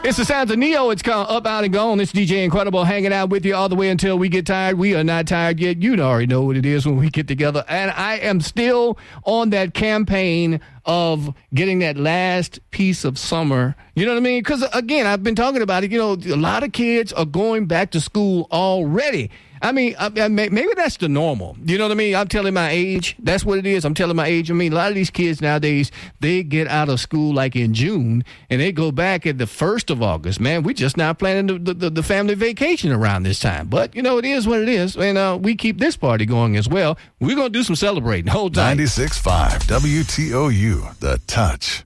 It's the sounds of Neo. It's called Up, Out, and Gone. It's DJ Incredible hanging out with you all the way until we get tired. We are not tired yet. You already know what it is when we get together. And I am still on that campaign of getting that last piece of summer. You know what I mean? Because, again, I've been talking about it. You know, a lot of kids are going back to school already. I mean, maybe that's the normal. You know what I mean? I'm telling my age. That's what it is. I'm telling my age. I mean, a lot of these kids nowadays, they get out of school like in June, and they go back at the 1st of August. Man, we just now planning the family vacation around this time. But, you know, it is what it is. And we keep this party going as well. We're going to do some celebrating. Hold tight. 96.5 WTOU, The Touch.